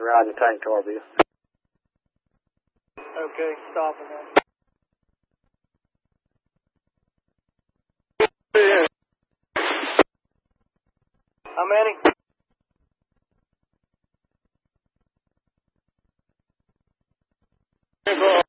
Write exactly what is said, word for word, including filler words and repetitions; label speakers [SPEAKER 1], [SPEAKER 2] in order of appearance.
[SPEAKER 1] riding the tank car bill.
[SPEAKER 2] Okay, stopping then. How many?